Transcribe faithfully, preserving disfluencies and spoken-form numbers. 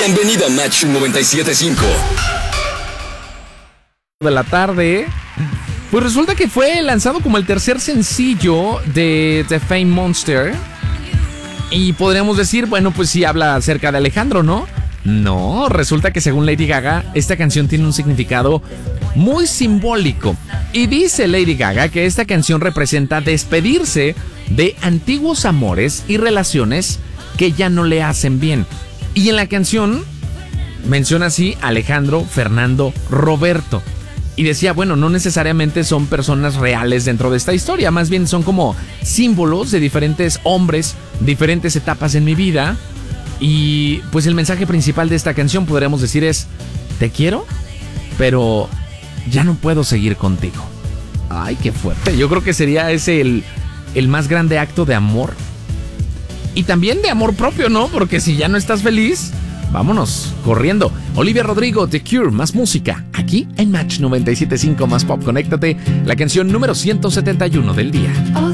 Bienvenido a Match noventa y siete punto cinco. De la tarde. Pues resulta que fue lanzado como el tercer sencillo de The Fame Monster. Y podríamos decir, bueno, pues sí habla acerca de Alejandro, ¿no? No, resulta que según Lady Gaga, esta canción tiene un significado muy simbólico. Y dice Lady Gaga que esta canción representa despedirse de antiguos amores y relaciones que ya no le hacen bien. Y en la canción menciona así Alejandro, Fernando, Roberto. Y decía, bueno, no necesariamente son personas reales dentro de esta historia, más bien son como símbolos de diferentes hombres, diferentes etapas en mi vida. Y pues el mensaje principal de esta canción, podríamos decir, es: te quiero, pero ya no puedo seguir contigo. Ay, qué fuerte. Yo creo que sería ese el, el más grande acto de amor. Y también de amor propio, ¿no? Porque si ya no estás feliz, vámonos, corriendo. Olivia Rodrigo, The Cure, más música, aquí en Match noventa y siete punto cinco, más pop. Conéctate, la canción número ciento setenta y uno del día.